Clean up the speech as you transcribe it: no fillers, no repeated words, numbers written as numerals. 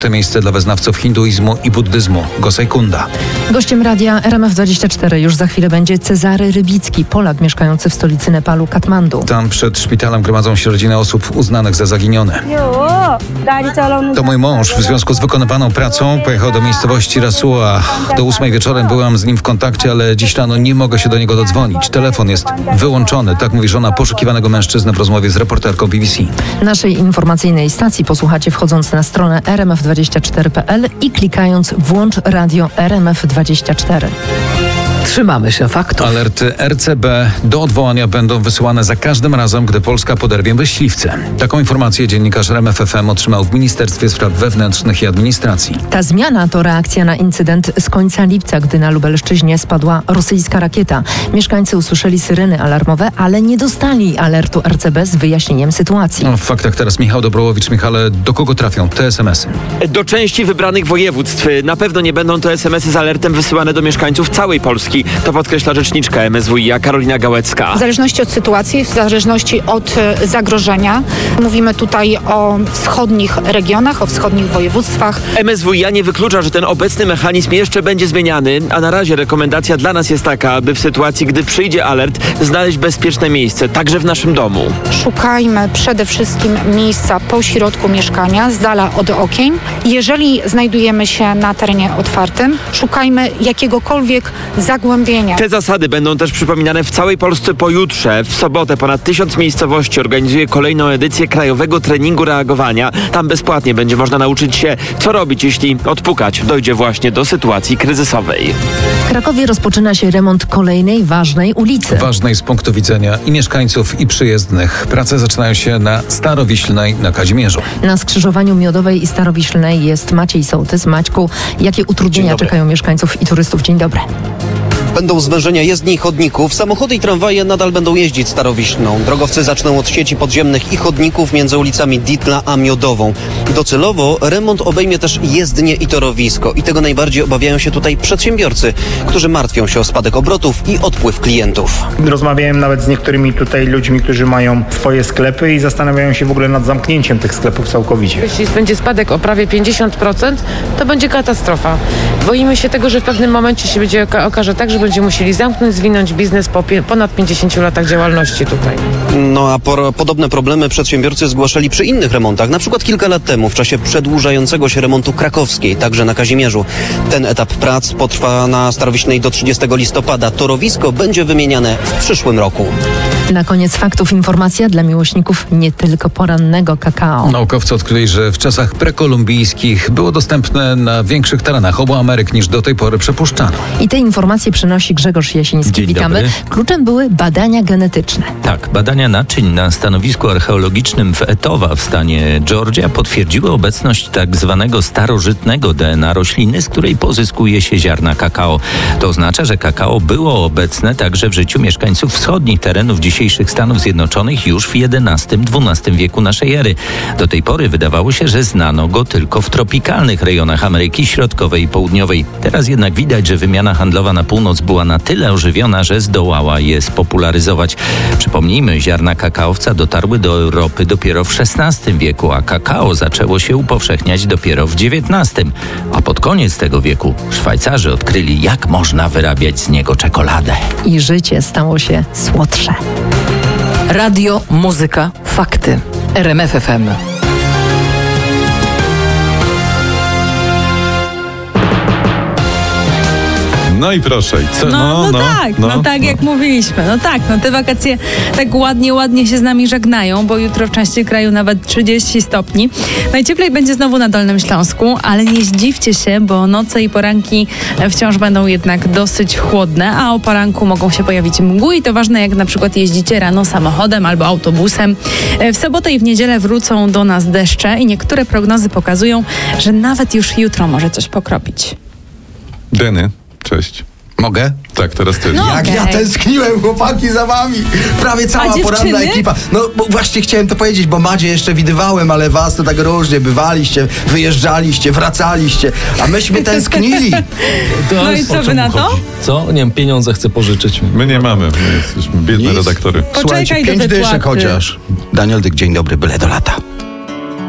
To miejsce dla wyznawców hinduizmu i buddyzmu, Gosaikunda. Gościem radia RMF24 już za chwilę będzie Cezary Rybicki, Polak mieszkający w stolicy Nepalu, Katmandu. Tam przed szpitalem gromadzą się rodziny osób uznanych za zaginione. To mój mąż. W związku z wykonywaną pracą pojechał do miejscowości Rasua. Do 8 wieczorem byłam z nim w kontakcie, ale dziś rano nie mogę się do niego dodzwonić. Telefon jest wyłączony, tak mówi żona poszukiwanego mężczyzny w rozmowie z reporterką BBC. Naszej informacyjnej stacji posłuchacie wchodząc na stronę rmf24.pl i klikając włącz radio RMF24. Trzymamy się faktów. Alerty RCB do odwołania będą wysyłane za każdym razem, gdy Polska poderwie myśliwce. Taką informację dziennikarz RMF FM otrzymał w Ministerstwie Spraw Wewnętrznych i Administracji. Ta zmiana to reakcja na incydent z końca lipca, gdy na Lubelszczyźnie spadła rosyjska rakieta. Mieszkańcy usłyszeli syreny alarmowe, ale nie dostali alertu RCB z wyjaśnieniem sytuacji. W faktach teraz Michał Dobrołowicz. Michale, do kogo trafią te SMS-y? Do części wybranych województw. Na pewno nie będą to SMS-y z alertem wysyłane do mieszkańców całej Polski. To podkreśla rzeczniczka MSWiA Karolina Gałecka. W zależności od sytuacji, w zależności od zagrożenia. Mówimy tutaj o wschodnich regionach, o wschodnich województwach. MSWiA nie wyklucza, że ten obecny mechanizm jeszcze będzie zmieniany, a na razie rekomendacja dla nas jest taka, aby w sytuacji, gdy przyjdzie alert, znaleźć bezpieczne miejsce, także w naszym domu. Szukajmy przede wszystkim miejsca po środku mieszkania, z dala od okien. Jeżeli znajdujemy się na terenie otwartym, szukajmy jakiegokolwiek zagłębienia. Te zasady będą też przypominane w całej Polsce pojutrze. W sobotę ponad 1000 miejscowości organizuje kolejną edycję krajowego treningu reagowania. Tam bezpłatnie będzie można nauczyć się, co robić, jeśli odpukać dojdzie właśnie do sytuacji kryzysowej. W Krakowie rozpoczyna się remont kolejnej ważnej ulicy. Ważnej z punktu widzenia i mieszkańców, i przyjezdnych. Prace zaczynają się na Starowiślnej na Kazimierzu. Na skrzyżowaniu Miodowej i Starowiślnej jest Maciej Sołtys. Maćku, jakie utrudnienia czekają mieszkańców i turystów? Dzień dobry. Będą zwężenia jezdni i chodników. Samochody i tramwaje nadal będą jeździć Starowiślną. Drogowcy zaczną od sieci podziemnych i chodników między ulicami Ditla a Miodową. Docelowo remont obejmie też jezdnie i torowisko. I tego najbardziej obawiają się tutaj przedsiębiorcy, którzy martwią się o spadek obrotów i odpływ klientów. Rozmawiałem nawet z niektórymi tutaj ludźmi, którzy mają swoje sklepy i zastanawiają się w ogóle nad zamknięciem tych sklepów całkowicie. Jeśli będzie spadek o prawie 50%, to będzie katastrofa. Boimy się tego, że w pewnym momencie się okaże tak, że będziemy musieli zamknąć, zwinąć biznes po ponad 50 latach działalności tutaj. No a podobne problemy przedsiębiorcy zgłaszali przy innych remontach. Na przykład kilka lat temu w czasie przedłużającego się remontu krakowskiej, także na Kazimierzu. Ten etap prac potrwa na Starowiślnej do 30 listopada. Torowisko będzie wymieniane w przyszłym roku. Na koniec faktów informacja dla miłośników nie tylko porannego kakao. Naukowcy odkryli, że w czasach prekolumbijskich było dostępne na większych terenach obu Ameryk niż do tej pory przypuszczano. I te informacje przynosi Grzegorz Jasiński. Dzień Witamy. dobry. Kluczem były badania genetyczne. Tak, badania naczyń na stanowisku archeologicznym w Etowah w stanie Georgia potwierdziły obecność tak zwanego starożytnego DNA rośliny, z której pozyskuje się ziarna kakao. To oznacza, że kakao było obecne także w życiu mieszkańców wschodnich terenów dzisiejszych Stanów Zjednoczonych już w XI-XII wieku naszej ery. Do tej pory wydawało się, że znano go tylko w tropikalnych rejonach Ameryki Środkowej i Południowej. Teraz jednak widać, że wymiana handlowa na północ była na tyle ożywiona, że zdołała je spopularyzować. Przypomnijmy, ziarna kakaowca dotarły do Europy dopiero w XVI wieku, a kakao zaczęło się upowszechniać dopiero w XIX. A pod koniec tego wieku Szwajcarzy odkryli, jak można wyrabiać z niego czekoladę. I życie stało się słodsze. Radio, muzyka, fakty. RMF FM. No i proszę. Tak jak mówiliśmy. Te wakacje tak ładnie się z nami żegnają, bo jutro w części kraju nawet 30 stopni. Najcieplej będzie znowu na Dolnym Śląsku, ale nie zdziwcie się, bo noce i poranki wciąż będą jednak dosyć chłodne, a o poranku mogą się pojawić mgły i to ważne, jak na przykład jeździcie rano samochodem albo autobusem. W sobotę i w niedzielę wrócą do nas deszcze i niektóre prognozy pokazują, że nawet już jutro może coś pokropić. Deny, cześć. Mogę? Tak, teraz ty. Ja tęskniłem, chłopaki, za wami. Prawie cała poranna ekipa. No bo właśnie chciałem to powiedzieć, bo Madzie jeszcze widywałem, ale was to tak różnie. Bywaliście, wyjeżdżaliście, wracaliście, a myśmy tęsknili. No i co wy na to? Co? Nie wiem, pieniądze chcę pożyczyć. My nie mamy, my jesteśmy biedne redaktory. Słuchajcie, 5 dyszek chociaż. Daniel Dyk, dzień dobry, byle do lata.